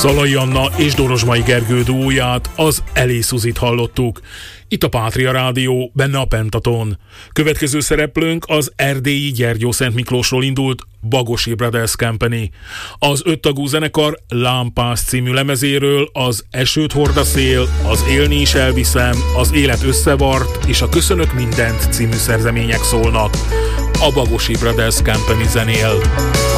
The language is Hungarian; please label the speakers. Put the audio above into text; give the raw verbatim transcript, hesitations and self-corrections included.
Speaker 1: Szalai Anna és Dorozsmai Gergő duóját, az Elé Szuzit hallottuk. Itt a Pátria Rádió, benne a Pentaton. Következő szereplőnk az erdélyi Gyergyószent Miklósról indult Bagosi Brothers Company. Az öttagú zenekar Lámpász című lemezéről az Esőt hord a szél, az Élni is elviszem, az Élet összevart és a Köszönök mindent című szerzemények szólnak. A Bagosi Brothers Company zenél.